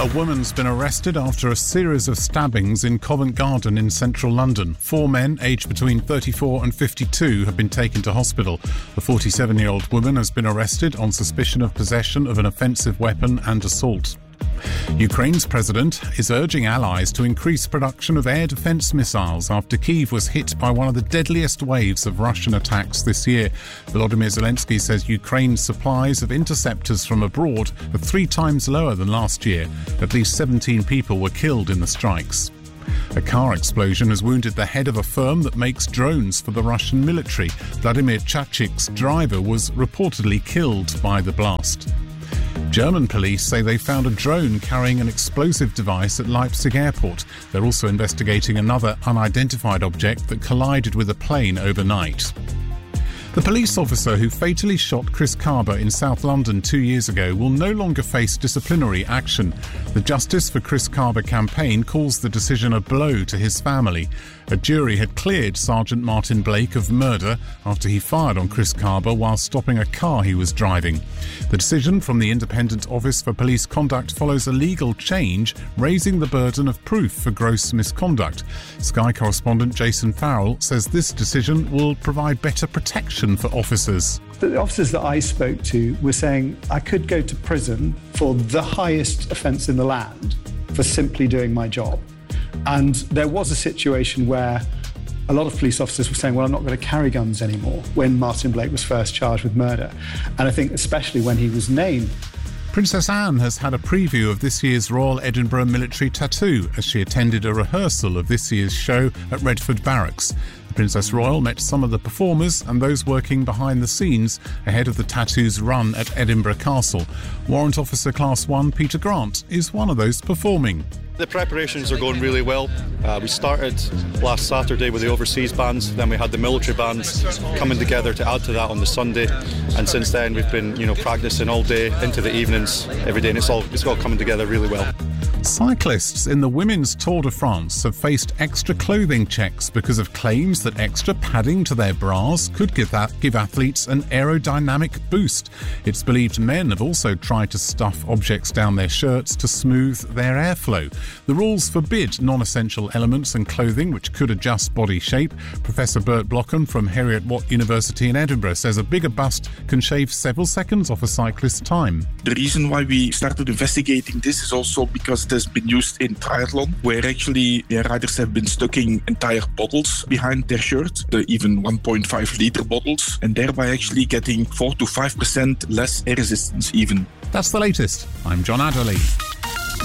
A woman's been arrested after a series of stabbings in Covent Garden in central London. 4 men, aged between 34 and 52, have been taken to hospital. The 47-year-old woman has been arrested on suspicion of possession of an offensive weapon and assault. Ukraine's president is urging allies to increase production of air defence missiles after Kyiv was hit by one of the deadliest waves of Russian attacks this year. Volodymyr Zelensky says Ukraine's supplies of interceptors from abroad are 3 times lower than last year. At least 17 people were killed in the strikes. A car explosion has wounded the head of a firm that makes drones for the Russian military. Vladimir Chachik's driver was reportedly killed by the blast. German police say they found a drone carrying an explosive device at Leipzig airport. They're also investigating another unidentified object that collided with a plane overnight. The police officer who fatally shot Chris Kaba in South London 2 years ago will no longer face disciplinary action. The Justice for Chris Kaba campaign calls the decision a blow to his family. A jury had cleared Sergeant Martin Blake of murder after he fired on Chris Kaba while stopping a car he was driving. The decision from the Independent Office for Police Conduct follows a legal change raising the burden of proof for gross misconduct. Sky correspondent Jason Farrell says this decision will provide better protection for officers. The officers that I spoke to were saying I could go to prison for the highest offence in the land for simply doing my job. And there was a situation where a lot of police officers were saying, well, I'm not going to carry guns anymore when Martin Blake was first charged with murder. And I think especially when he was named. Princess Anne has had a preview of this year's Royal Edinburgh Military Tattoo as she attended a rehearsal of this year's show at Redford Barracks. The Princess Royal met some of the performers and those working behind the scenes ahead of the tattoo's run at Edinburgh Castle. Warrant Officer Class 1 Peter Grant is one of those performing. The preparations are going really well. We started last Saturday with the overseas bands, then we had the military bands coming together to add to that on the Sunday, and since then we've been, practicing all day into the evenings, every day, and it's all coming together really well. Cyclists in the Women's Tour de France have faced extra clothing checks because of claims that extra padding to their bras could give athletes an aerodynamic boost. It's believed men have also tried to stuff objects down their shirts to smooth their airflow. The rules forbid non-essential elements and clothing which could adjust body shape. Professor Bert Blocken from Heriot-Watt University in Edinburgh says a bigger bust can shave several seconds off a cyclist's time. The reason why we started investigating this is also because it has been used in triathlon, where actually riders have been stucking entire bottles behind their shirt, even 1.5 litre bottles, and thereby actually getting 4 to 5% less air resistance even. That's the latest. I'm John Adderley.